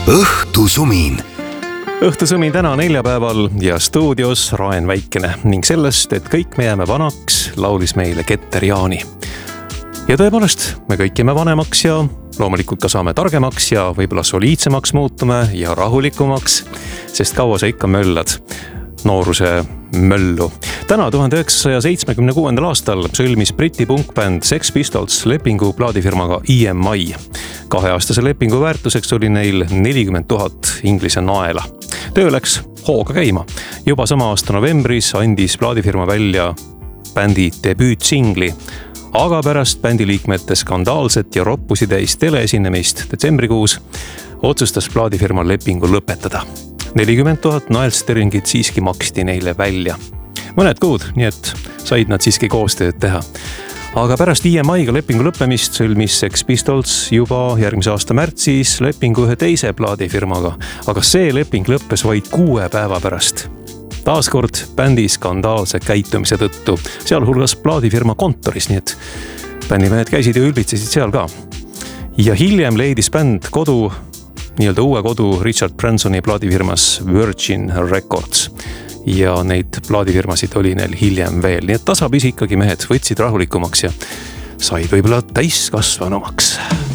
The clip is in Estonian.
õhtusumin. Õhtusumin täna neljapäeval ja stuudios Raen Väikene ning sellest, et kõik me jääme vanaks, laulis meile Keter Jaani. Ja tõepoolest, me kõik jääme vanemaks ja loomulikult ka saame targemaks ja võib-olla soliidsemaks muutume ja rahulikumaks, sest kaua sa ikka möllad nooruse möllu. Täna 1976. aastal sõlmis Briti punkbänd Sex Pistols lepingu plaadifirmaga EMI. 2-aastase lepingu väärtuseks oli neil 40 000 Inglise naela. Töö läks hooga käima. Juba sama aasta novembris andis plaadifirma välja bändi debüütsingli, aga pärast bändiliikmete skandaalset ja roppusi täis teleesinemist detsembrikuus otsustas plaadifirma lepingu lõpetada. 40 000 naelsteringit siiski maksti neile välja. Mõned kuud, nii et said nad siiski koostööd teha. Aga pärast EMI-ga lepingu lõppemist sõlmis Sex Pistols juba järgmise aasta märtsis lepingu ühe teise plaadifirmaga, aga see leping lõppes vaid 6 päeva pärast. Taaskord bändi skandaalse käitumise tõttu, sealhulgas plaadifirma kontoris, nii et bändimehed käisid ja ülbitsesid seal ka. Ja hiljem leidis bänd kodu, nii-öelda uue kodu Richard Bransoni plaadifirmas Virgin Records. Ja neid plaadifirmasid oli neil hiljem veel, nii et tasapisi ikkagi mehed võtsid rahulikumaks ja said võib-olla täiskasvanumaks.